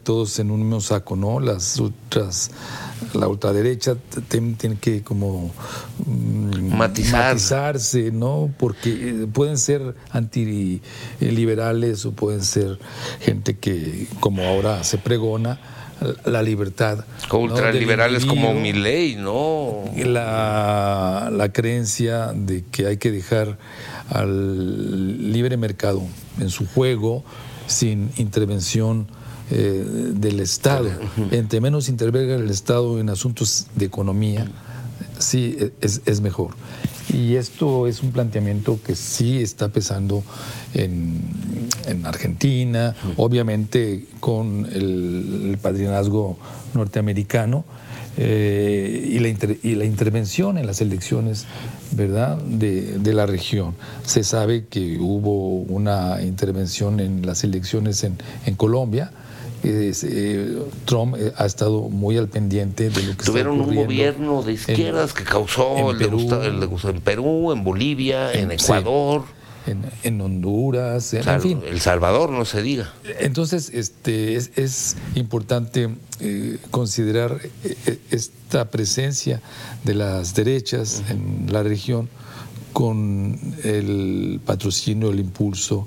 todos en un mismo saco, ¿no? La ultraderecha tiene que como matizarse, ¿no? Porque pueden ser antiliberales o pueden ser gente que, como ahora se pregona, la libertad. Ultraliberales, ¿no? Como Milei, ¿no? La creencia de que hay que dejar al libre mercado en su juego sin intervención del Estado. Entre menos intervenga el Estado en asuntos de economía, sí es mejor. Y esto es un planteamiento que sí está pesando en Argentina, obviamente con el padrinazgo norteamericano y la intervención en las elecciones, ¿verdad?, de la región. Se sabe que hubo una intervención en las elecciones en Colombia. Trump ha estado muy al pendiente de lo que tuvieron está ocurriendo. Un gobierno de izquierdas que causó en Perú, en Bolivia, en Ecuador, en Honduras, en fin. El Salvador, no se diga. Entonces, es importante considerar esta presencia de las derechas en la región con el patrocinio, el impulso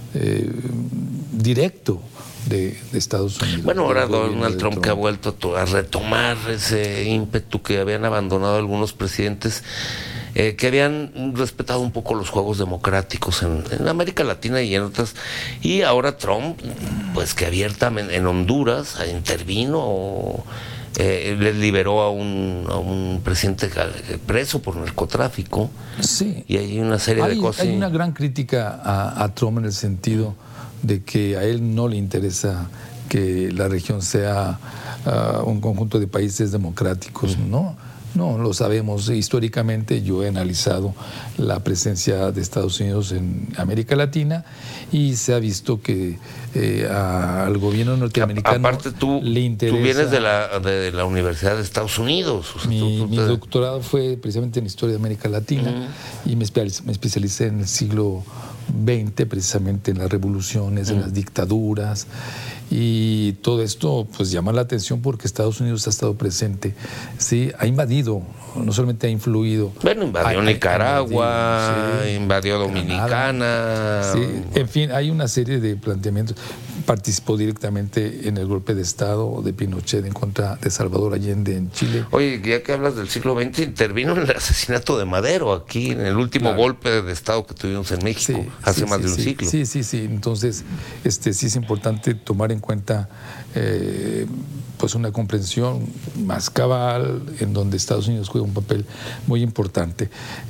directo de Estados Unidos. Bueno, ahora Donald Trump que ha vuelto a retomar ese ímpetu que habían abandonado algunos presidentes que habían respetado un poco los juegos democráticos en América Latina y en otras, y ahora Trump, pues que abiertamente en Honduras intervino, les liberó a un presidente preso por narcotráfico. Sí. Y hay una serie de cosas. Hay una gran crítica a Trump en el sentido de que a él no le interesa que la región sea un conjunto de países democráticos, ¿no? No, lo sabemos. Históricamente yo he analizado la presencia de Estados Unidos en América Latina y se ha visto que al gobierno norteamericano aparte le interesa. Tú vienes de la Universidad de Estados Unidos. O sea, mi doctorado fue precisamente en Historia de América Latina y me especialicé en el siglo XX, precisamente en las revoluciones, en las dictaduras. Y todo esto pues llama la atención porque Estados Unidos ha estado presente, sí, ha invadido, no solamente ha influido. Bueno, invadió Nicaragua, invadió Dominicana. Sí, en fin, hay una serie de planteamientos. Participó directamente en el golpe de Estado de Pinochet en contra de Salvador Allende en Chile. Oye, ya que hablas del siglo XX, intervino en el asesinato de Madero aquí, en el último golpe de Estado que tuvimos en México, hace más de un siglo. Sí. Entonces, sí es importante tomar en cuenta pues una comprensión más cabal en donde Estados Unidos juega un papel muy importante.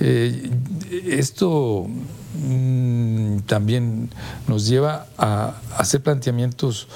Esto también nos lleva a hacer planteamientos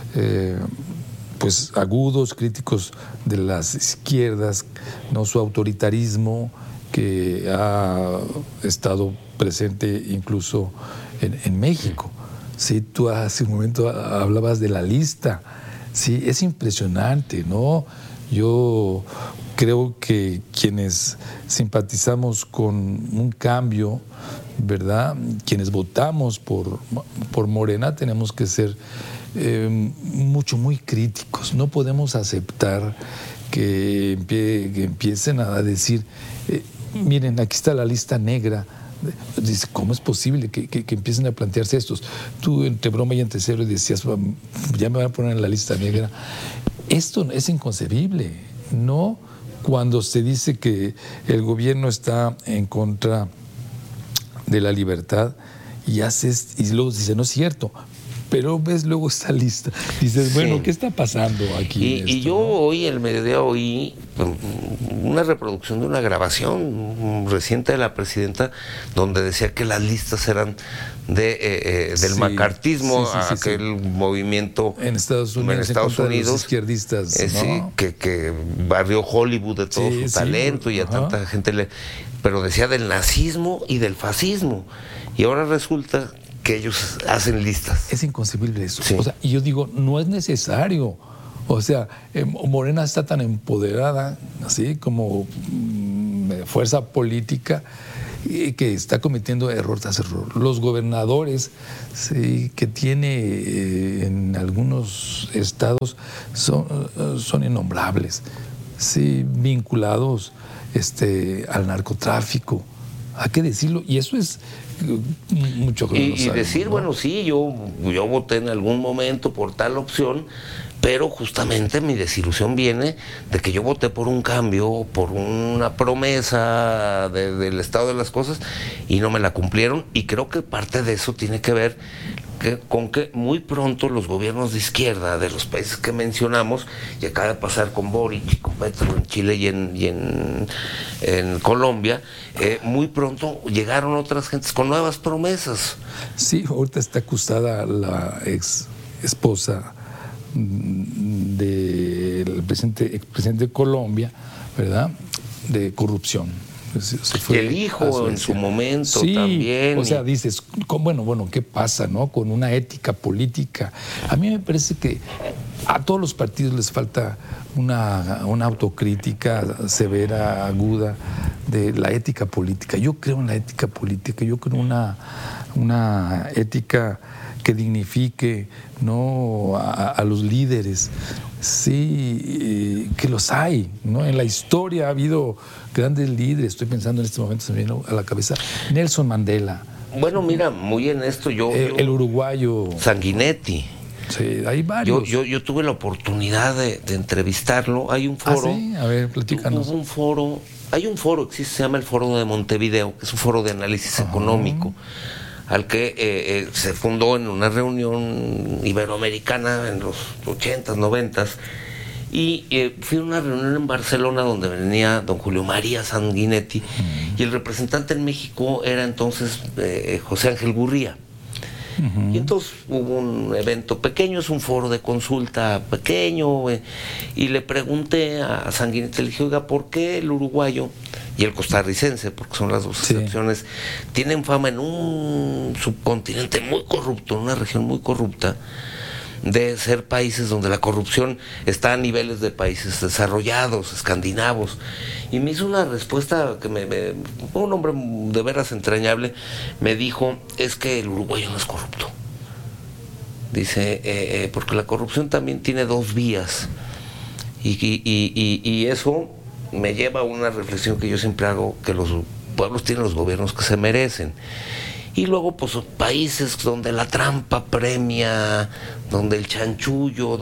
pues agudos, críticos de las izquierdas, no, su autoritarismo que ha estado presente incluso en México. Sí, tú hace un momento hablabas de la lista. Sí, es impresionante, ¿no? Yo creo que quienes simpatizamos con un cambio, ¿verdad?, quienes votamos por Morena, tenemos que ser muy críticos. No podemos aceptar que empiecen a decir, miren, aquí está la lista negra. Dice, ¿cómo es posible que empiecen a plantearse estos? Tú entre broma y entre serio decías, ya me van a poner en la lista negra. Esto es inconcebible, ¿no? Cuando se dice que el gobierno está en contra de la libertad y luego dice, no es cierto. Pero ves luego esta lista, dices, bueno, ¿qué está pasando aquí? Y yo hoy, el mediodía, oí una reproducción de una grabación reciente de la presidenta donde decía que las listas eran del macartismo, aquel movimiento en Estados Unidos los izquierdistas, ¿no? que barrió Hollywood de todo su talento y a tanta gente pero decía del nazismo y del fascismo. Y ahora resulta que ellos hacen listas. Es inconcebible eso. Sí. O sea, y yo digo, no es necesario. O sea, Morena está tan empoderada, así como fuerza política, que está cometiendo error tras error. Los gobernadores, sí, que tiene en algunos estados son innombrables, sí, vinculados al narcotráfico. Hay que decirlo, y eso es mucho que y decir, ¿no? Bueno, sí, yo voté en algún momento por tal opción, pero justamente mi desilusión viene de que yo voté por un cambio, por una promesa del estado de las cosas, y no me la cumplieron, y creo que parte de eso tiene que ver con que muy pronto los gobiernos de izquierda de los países que mencionamos, y acaba de pasar con Boric y con Petro en Chile y en Colombia, muy pronto llegaron otras gentes con nuevas promesas. Sí, ahorita está acusada la ex esposa del expresidente de Colombia, ¿verdad?, de corrupción. Y el hijo en su momento, sí, también. O sea, dices, bueno, ¿qué pasa, no? Con una ética política. A mí me parece que a todos los partidos les falta una autocrítica severa, aguda, de la ética política. Yo creo en la ética política, yo creo en una ética que dignifique, ¿no?, a los líderes. Sí, que los hay, ¿no? En la historia ha habido grandes líderes. Estoy pensando en este momento, se me viene a la cabeza Nelson Mandela. Bueno, mira, muy en esto el uruguayo Sanguinetti. Sí, hay varios. Yo tuve la oportunidad de entrevistarlo. Hay un foro. ¿Ah, sí? A ver, platícanos. Hay un foro, existe, se llama el Foro de Montevideo, que es un foro de análisis económico, al que se fundó en una reunión iberoamericana en los 80s, 90s, y fui a una reunión en Barcelona donde venía don Julio María Sanguinetti, y el representante en México era entonces José Ángel Gurría. Y entonces hubo un evento pequeño, es un foro de consulta pequeño, y le pregunté a Sanguinetti, le dije, oiga, ¿por qué el uruguayo y el costarricense, porque son las dos excepciones, tienen fama en un subcontinente muy corrupto, en una región muy corrupta, de ser países donde la corrupción está a niveles de países desarrollados, escandinavos? Y me hizo una respuesta que un hombre de veras entrañable, me dijo, es que el uruguayo no es corrupto. Dice, porque la corrupción también tiene dos vías, y eso me lleva a una reflexión que yo siempre hago, que los pueblos tienen los gobiernos que se merecen. Y luego, pues, países donde la trampa premia, donde el chanchullo,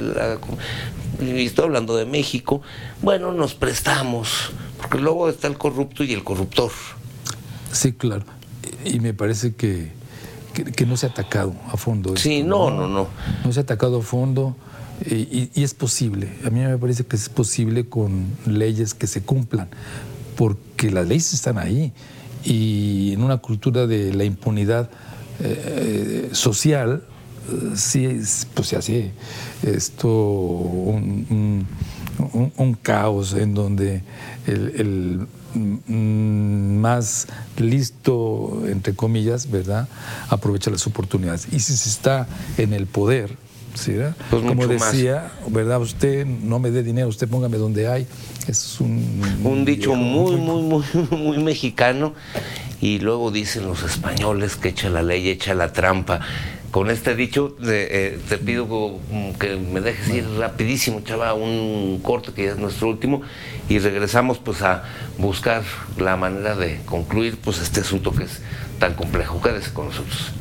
y estoy hablando de México, bueno, nos prestamos, porque luego está el corrupto y el corruptor. Sí, claro. Y me parece que no se ha atacado a fondo. Sí, no. No se ha atacado a fondo. Y es posible, a mí me parece que es posible con leyes que se cumplan, porque las leyes están ahí, y en una cultura de la impunidad social, sí, pues se hace esto un caos en donde el más listo, entre comillas, ¿verdad?, aprovecha las oportunidades. Y si se está en el poder, ¿sí, pues como decía, más, ¿verdad?, usted no me dé dinero, usted póngame donde hay. Es un dicho muy mexicano. Y luego dicen los españoles que echa la ley, echa la trampa. Con este dicho te pido que me dejes ir rapidísimo, chava, un corte que ya es nuestro último, y regresamos pues a buscar la manera de concluir pues este asunto que es tan complejo. Quédese con nosotros.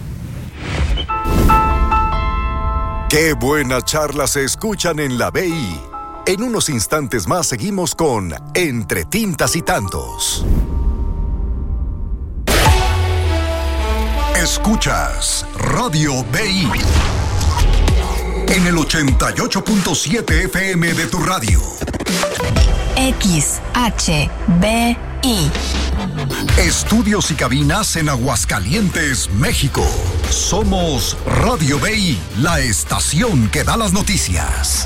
Qué buenas charlas se escuchan en la BI. En unos instantes más seguimos con Entre Tintas y Tantos. Escuchas Radio BI en el 88.7 FM de tu radio. XHBI. Estudios y cabinas en Aguascalientes, México. Somos Radio BI, la estación que da las noticias.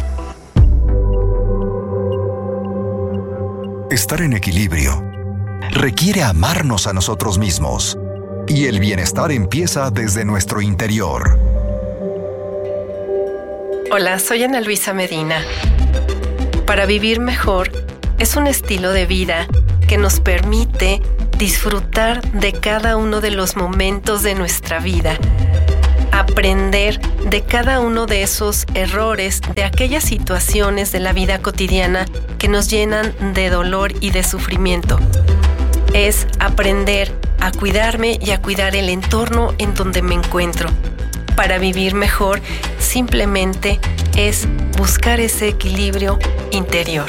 Estar en equilibrio requiere amarnos a nosotros mismos. Y el bienestar empieza desde nuestro interior. Hola, soy Ana Luisa Medina. Para vivir mejor es un estilo de vida que nos permite disfrutar de cada uno de los momentos de nuestra vida, aprender de cada uno de esos errores, de aquellas situaciones de la vida cotidiana que nos llenan de dolor y de sufrimiento. Es aprender a cuidarme y a cuidar el entorno en donde me encuentro. Para vivir mejor, simplemente es buscar ese equilibrio interior.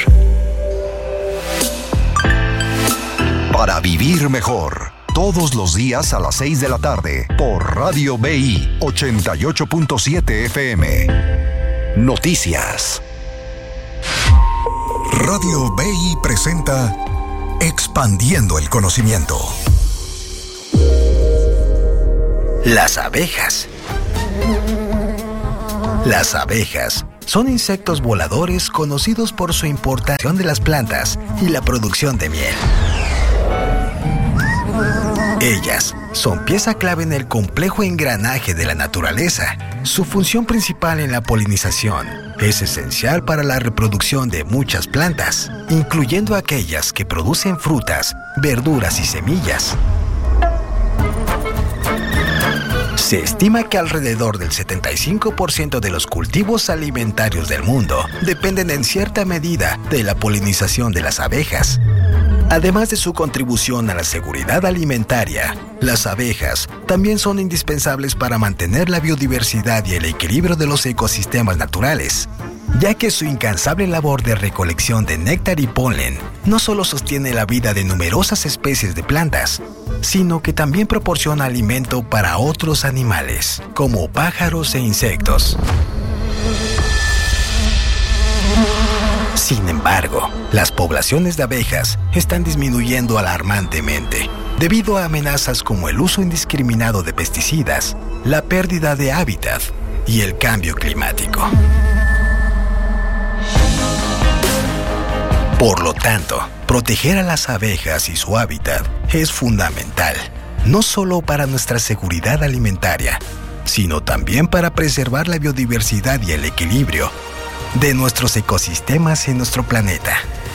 Para vivir mejor, todos los días a las 6 de la tarde, por Radio BI 88.7 FM. Noticias. Radio BI presenta Expandiendo el Conocimiento. Las abejas. Las abejas son insectos voladores conocidos por su importación de las plantas y la producción de miel. Ellas son pieza clave en el complejo engranaje de la naturaleza. Su función principal en la polinización es esencial para la reproducción de muchas plantas, incluyendo aquellas que producen frutas, verduras y semillas. Se estima que alrededor del 75% de los cultivos alimentarios del mundo dependen en cierta medida de la polinización de las abejas. Además de su contribución a la seguridad alimentaria, las abejas también son indispensables para mantener la biodiversidad y el equilibrio de los ecosistemas naturales, ya que su incansable labor de recolección de néctar y polen no solo sostiene la vida de numerosas especies de plantas, sino que también proporciona alimento para otros animales, como pájaros e insectos. Sin embargo, las poblaciones de abejas están disminuyendo alarmantemente debido a amenazas como el uso indiscriminado de pesticidas, la pérdida de hábitat y el cambio climático. Por lo tanto, proteger a las abejas y su hábitat es fundamental, no solo para nuestra seguridad alimentaria, sino también para preservar la biodiversidad y el equilibrio de nuestros ecosistemas en nuestro planeta.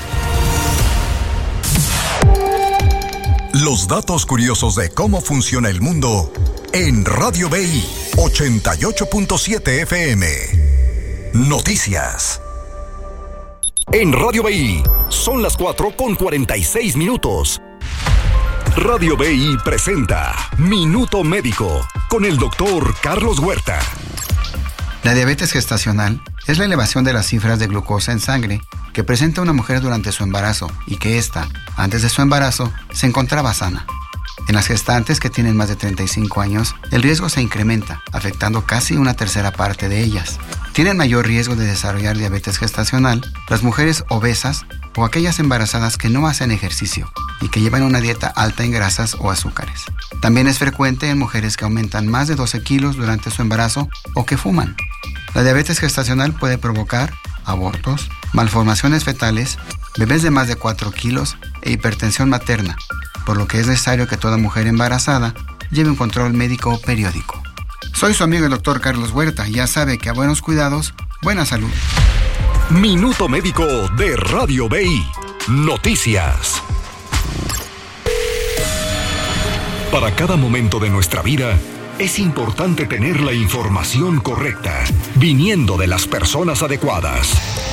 Los datos curiosos de cómo funciona el mundo en Radio BI 88.7 FM. Noticias. En Radio BI son las 4:46. Radio BI presenta Minuto Médico con el doctor Carlos Huerta. La diabetes gestacional es la elevación de las cifras de glucosa en sangre que presenta una mujer durante su embarazo y que ésta, antes de su embarazo, se encontraba sana. En las gestantes que tienen más de 35 años, el riesgo se incrementa, afectando casi una tercera parte de ellas. Tienen mayor riesgo de desarrollar diabetes gestacional las mujeres obesas o aquellas embarazadas que no hacen ejercicio y que llevan una dieta alta en grasas o azúcares. También es frecuente en mujeres que aumentan más de 12 kilos durante su embarazo o que fuman. La diabetes gestacional puede provocar abortos, malformaciones fetales, bebés de más de 4 kilos e hipertensión materna, por lo que es necesario que toda mujer embarazada lleve un control médico periódico. Soy su amigo el doctor Carlos Huerta y ya sabe que a buenos cuidados, buena salud. Minuto Médico de Radio BI. Noticias. Para cada momento de nuestra vida, es importante tener la información correcta, viniendo de las personas adecuadas.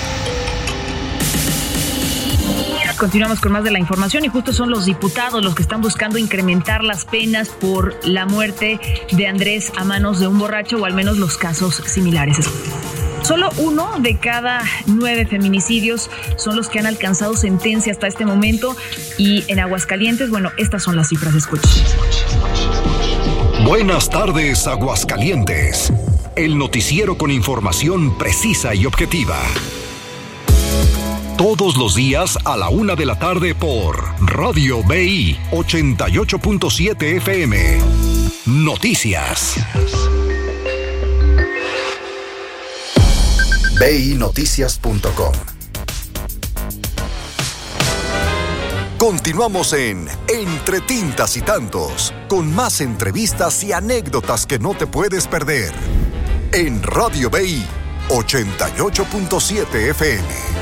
Continuamos con más de la información y justo son los diputados los que están buscando incrementar las penas por la muerte de Andrés a manos de un borracho o al menos los casos similares. Solo 1 de cada 9 feminicidios son los que han alcanzado sentencia hasta este momento y en Aguascalientes, bueno, estas son las cifras, escuchen. Buenas tardes, Aguascalientes. El noticiero con información precisa y objetiva. Todos los días a la 1 de la tarde por Radio BI 88.7 FM. Noticias. BINoticias.com. Continuamos en Entre Tintas y Tantos, con más entrevistas y anécdotas que no te puedes perder. En Radio BI 88.7 FM.